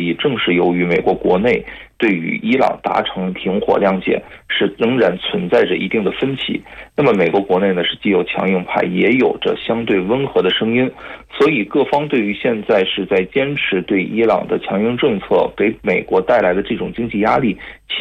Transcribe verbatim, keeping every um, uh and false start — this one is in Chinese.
议，正是由于美国国内对于伊朗达成停火谅解是仍然存在着一定的分歧。那么美国国内呢是既有强硬派，也有着相对温和的声音，所以各方对于现在是在坚持对伊朗的强硬政策给美国带来的这种经济压力，